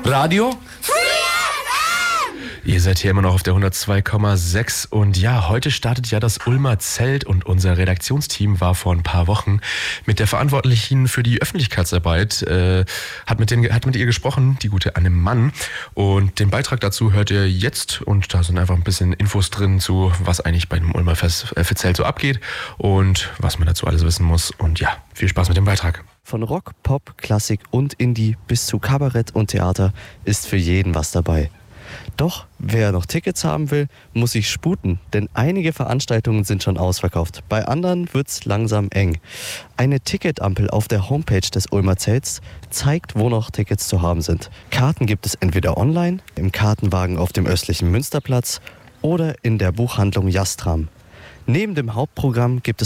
Radio? Ihr seid hier immer noch auf der 102,6 und ja, heute startet ja das Ulmer Zelt und unser Redaktionsteam war vor ein paar Wochen mit der Verantwortlichen für die Öffentlichkeitsarbeit, hat mit ihr gesprochen, die gute Anne Mann, und den Beitrag dazu hört ihr jetzt und da sind einfach ein bisschen Infos drin zu, was eigentlich bei dem Ulmer Zelt so abgeht und was man dazu alles wissen muss und ja, viel Spaß mit dem Beitrag. Von Rock, Pop, Klassik und Indie bis zu Kabarett und Theater ist für jeden was dabei. Doch wer noch Tickets haben will, muss sich sputen, denn einige Veranstaltungen sind schon ausverkauft. Bei anderen wird's langsam eng. Eine Ticketampel auf der Homepage des Ulmer Zelts zeigt, wo noch Tickets zu haben sind. Karten gibt es entweder online, im Kartenwagen auf dem östlichen Münsterplatz oder in der Buchhandlung Jastram. Neben dem Hauptprogramm gibt es